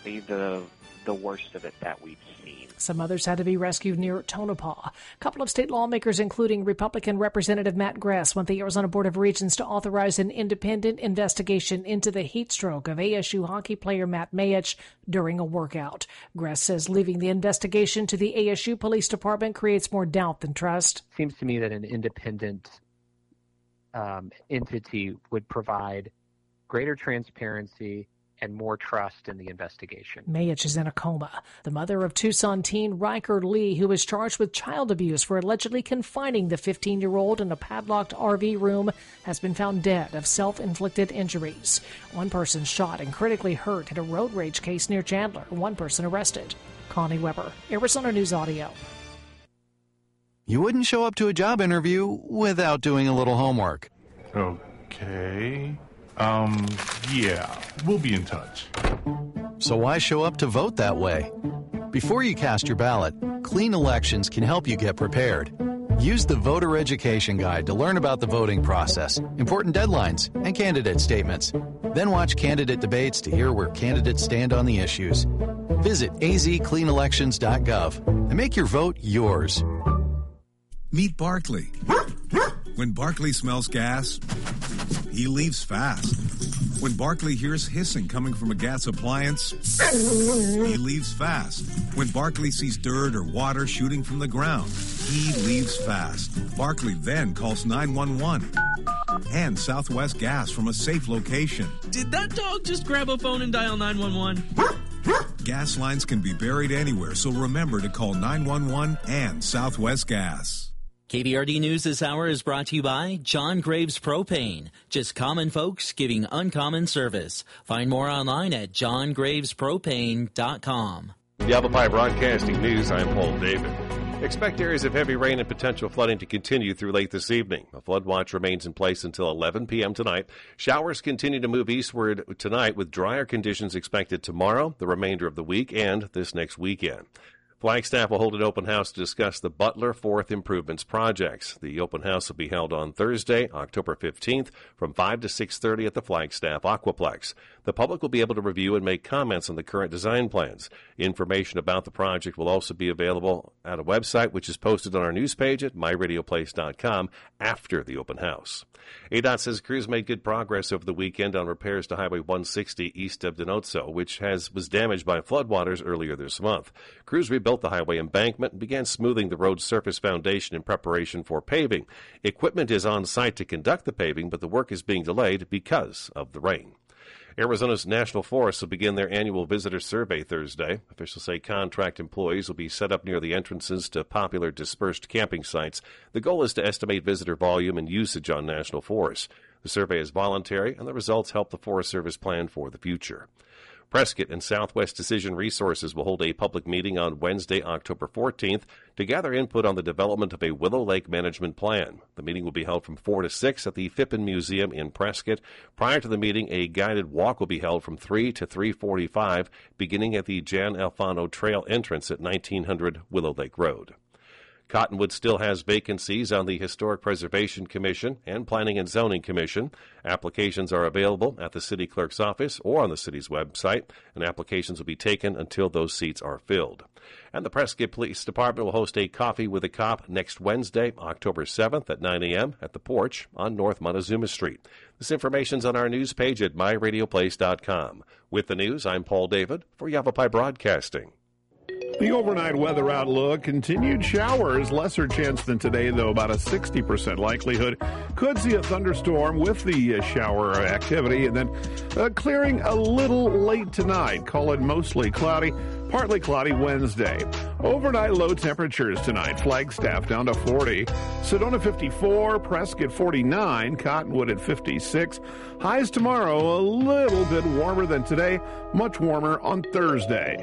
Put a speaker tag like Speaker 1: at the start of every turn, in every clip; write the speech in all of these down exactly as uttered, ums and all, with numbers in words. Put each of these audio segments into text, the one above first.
Speaker 1: definitely the the worst of it that we've seen.
Speaker 2: Some others had to be rescued near Tonopah. A couple of state lawmakers, including Republican Representative Matt Gress, want the Arizona Board of Regents to authorize an independent investigation into the heat stroke of A S U hockey player Matt Mayich during a workout. Gress says leaving the investigation to the A S U Police Department creates more doubt than trust.
Speaker 3: Seems to me that an independent um, entity would provide greater transparency and more trust in the investigation.
Speaker 2: Mayich is in a coma. The mother of Tucson teen Riker Lee, who was charged with child abuse for allegedly confining the fifteen-year-old in a padlocked R V room, has been found dead of self-inflicted injuries. One person shot and critically hurt in a road rage case near Chandler. One person arrested. Connie Weber, Arizona News Audio.
Speaker 4: You wouldn't show up to a job interview without doing a little homework.
Speaker 5: Okay. Um, yeah, we'll be in touch.
Speaker 4: So why show up to vote that way? Before you cast your ballot, Clean Elections can help you get prepared. Use the Voter Education Guide to learn about the voting process, important deadlines, and candidate statements. Then watch candidate debates to hear where candidates stand on the issues. Visit a z clean elections dot gov and make your vote yours.
Speaker 6: Meet Barkley. When Barkley smells gas, he leaves fast. When Barkley hears hissing coming from a gas appliance, he leaves fast. When Barkley sees dirt or water shooting from the ground, he leaves fast. Barkley then calls nine one one and Southwest Gas from a safe location.
Speaker 7: Did that dog just grab a phone and dial nine one one?
Speaker 6: Gas lines can be buried anywhere, so remember to call nine one one and Southwest Gas.
Speaker 7: K V R D News this hour is brought to you by John Graves Propane. Just common folks giving uncommon service. Find more online at john graves propane dot com.
Speaker 8: Yavapai Broadcasting News, I'm Paul David. Expect areas of heavy rain and potential flooding to continue through late this evening. A flood watch remains in place until eleven p.m. tonight. Showers continue to move eastward tonight with drier conditions expected tomorrow, the remainder of the week, and this next weekend. Flagstaff will hold an open house to discuss the Butler Fourth Improvements projects. The open house will be held on Thursday, October fifteenth, from five to six thirty at the Flagstaff Aquaplex. The public will be able to review and make comments on the current design plans. Information about the project will also be available at a website which is posted on our news page at my radio place dot com after the open house. A D O T says crews made good progress over the weekend on repairs to Highway one sixty east of Denozo, which has was damaged by floodwaters earlier this month. Crews rebuilt the highway embankment and began smoothing the road's surface foundation in preparation for paving. Equipment is on site to conduct the paving, but the work is being delayed because of the rain. Arizona's National Forests will begin their annual visitor survey Thursday. Officials say contract employees will be set up near the entrances to popular dispersed camping sites. The goal is to estimate visitor volume and usage on national forests. The survey is voluntary, and the results help the Forest Service plan for the future. Prescott and Southwest Decision Resources will hold a public meeting on Wednesday, October fourteenth, to gather input on the development of a Willow Lake management plan. The meeting will be held from four to six at the Phippen Museum in Prescott. Prior to the meeting, a guided walk will be held from three to three forty-five, beginning at the Jan Alfano Trail entrance at nineteen hundred Willow Lake Road. Cottonwood still has vacancies on the Historic Preservation Commission and Planning and Zoning Commission. Applications are available at the city clerk's office or on the city's website, and applications will be taken until those seats are filled. And the Prescott Police Department will host a Coffee with a Cop next Wednesday, October seventh at nine a.m. at the Porch on North Montezuma Street. This information's on our news page at my radio place dot com. With the news, I'm Paul David for Yavapai Broadcasting.
Speaker 9: The overnight weather outlook, continued showers, lesser chance than today, though about a sixty percent likelihood. Could see a thunderstorm with the uh, shower activity, and then uh, clearing a little late tonight. Call it mostly cloudy, partly cloudy Wednesday. Overnight low temperatures tonight. Flagstaff down to forty, Sedona fifty-four, Prescott forty-nine, Cottonwood at fifty-six. Highs tomorrow a little bit warmer than today, much warmer on Thursday.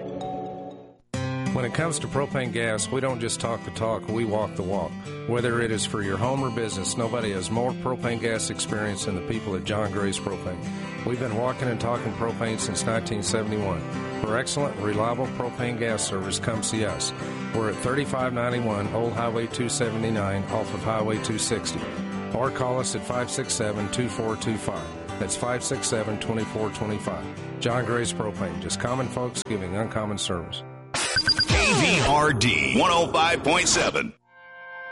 Speaker 10: When it comes to propane gas, we don't just talk the talk, we walk the walk. Whether it is for your home or business, nobody has more propane gas experience than the people at John Graves Propane. We've been walking and talking propane since nineteen seventy-one. For excellent, reliable propane gas service, come see us. We're at thirty-five ninety-one Old Highway two seventy-nine off of Highway two sixty. Or call us at five six seven, two four two five. That's five six seven, two four two five. John Grace Propane, just common folks giving uncommon service.
Speaker 11: K V R D one oh five point seven.